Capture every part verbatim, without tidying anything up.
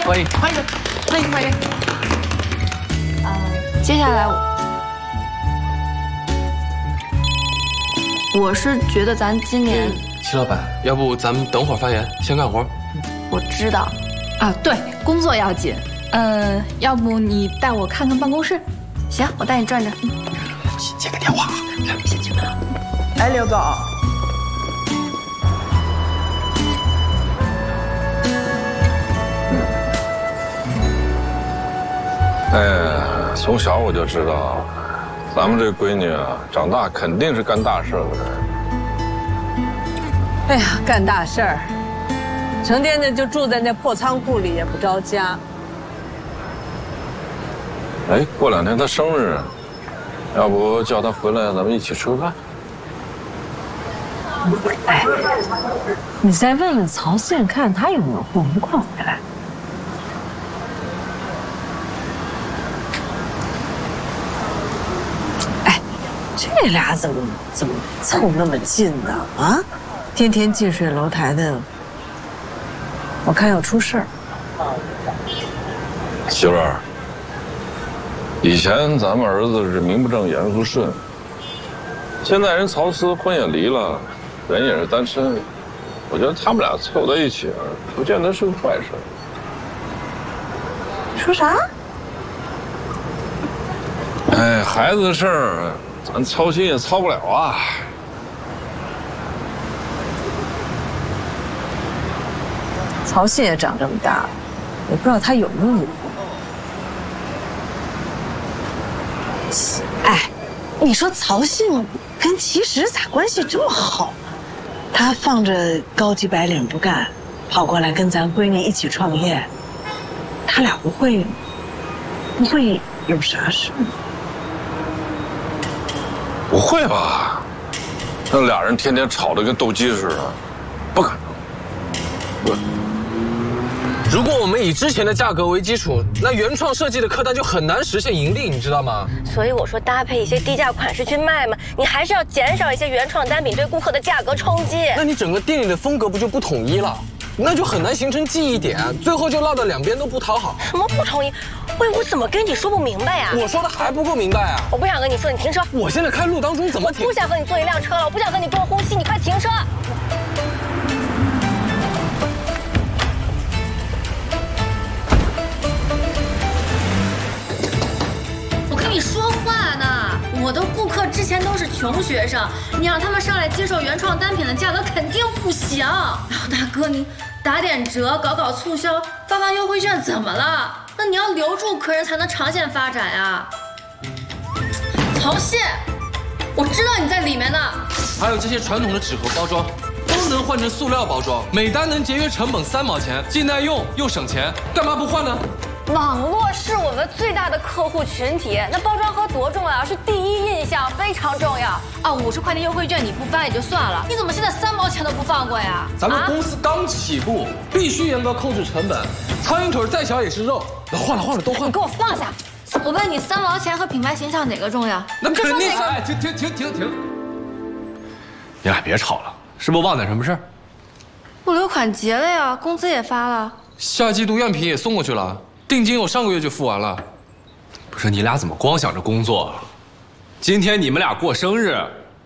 欢迎欢迎欢迎欢迎。 呃，接下来我是觉得咱今年， 齐老板，要不咱们等会儿发言，先干活。 我知道。 啊，对，工作要紧。呃，要不你带我看看办公室？ 行，我带你转转。 接个电话， 先去吧。 哎，刘总。 哎，从小我就知道，咱们这闺女啊，长大肯定是干大事的人。 哎呀，干大事儿，成天的就住在那破仓库里，也不着家。 哎，过两天她生日，要不叫她回来，咱们一起吃个饭？ 哎，你再问问曹宪，看他有没有空，一块回来。哎，这俩怎么怎么凑那么近呢？啊，天天近水楼台的，我看要出事儿。 媳妇儿，以前咱们儿子是名不正言不顺，现在人曹思婚也离了。人也是单身，我觉得他们俩凑在一起，不见得是个坏事。 说啥？ 哎，孩子的事儿，咱操心也操不了啊。 曹信也长这么大了，也不知道他有没有女朋友。 哎，你说曹信跟齐实咋关系这么好？他放着高级白领不干，跑过来跟咱闺女一起创业，他俩不会不会有啥事？ 不会吧？那俩人天天吵得跟斗鸡似的，不可能。我如果我们以之前的价格为基础，那原创设计的客单就很难实现盈利，你知道吗？ 所以我说搭配一些低价款式去卖嘛，你还是要减少一些原创单品对顾客的价格冲击。 那你整个店里的风格不就不统一了？那就很难形成记忆点，最后就落到两边都不讨好。 什么不统一？喂，我怎么跟你说不明白呀？ 我说的还不够明白啊！ 我不想跟你说，你停车。 我现在开路当中怎么停？ 我不想和你坐一辆车了，我不想和你多呼吸，你快停车！ 跟你说话呢，我的顾客之前都是穷学生，你让他们上来接受原创单品的价格肯定不行。然后大哥，你打点折，搞搞促销，发发优惠券，怎么了？那你要留住客人才能长线发展呀。曹信，我知道你在里面呢。 还有这些传统的纸盒包装，都能换成塑料包装，每单能节约成本三毛钱，既耐用又省钱，干嘛不换呢？ 网络是我们最大的客户群体，那包装盒多重要，是第一印象，非常重要啊！五十块钱优惠券你不发也就算了，你怎么现在三毛钱都不放过呀？ 咱们公司刚起步，啊、必须严格控制成本。苍蝇腿再小也是肉，那换了换了都换。 你给我放下！我问你，三毛钱和品牌形象哪个重要？ 那肯定是。 哎，停停停停停！你俩别吵了，是不是忘点什么事儿？ 物流款结了呀，工资也发了， 下季度样品也送过去了。定金我上个月就付完了， 不是你俩怎么光想着工作？今天你们俩过生日，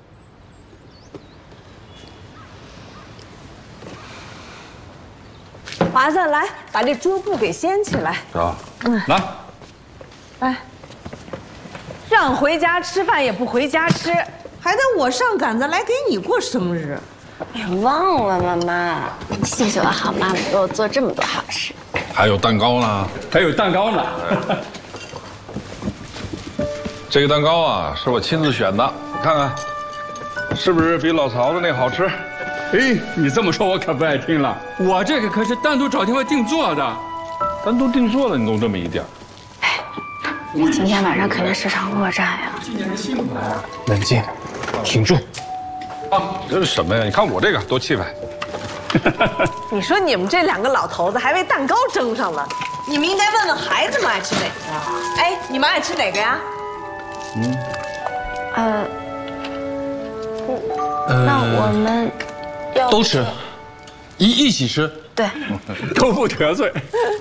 华子来把这桌布给掀起来。 啊， 嗯， 来， 来，让回家吃饭也不回家吃， 还得我上赶着来给你过生日。 哎呀，忘了妈妈，谢谢我好妈妈给我做这么多好事。 还有蛋糕呢， 还有蛋糕呢。 这个蛋糕啊，是我亲自选的，你看看，是不是比老曹的那好吃？ 哎，你这么说，我可不爱听了。我这个可是单独找地方定做的， 单独定做的，你弄这么一点。 哎，今天晚上肯定是场恶战呀！ 冷静，挺住。 啊，这是什么呀？你看我这个多气派。 你说你们这两个老头子还为蛋糕争上了， 你们应该问问孩子们爱吃哪个呀？哎，你们爱吃哪个呀？ 嗯，呃，那我们要都吃，一一起吃， 对， 都不得罪。